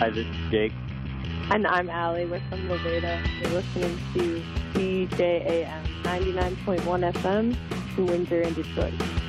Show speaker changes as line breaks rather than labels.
Hi, this is Jake.
And I'm Allie. We're from Nevada. You're listening to CJAM 99.1 FM in Windsor and Detroit.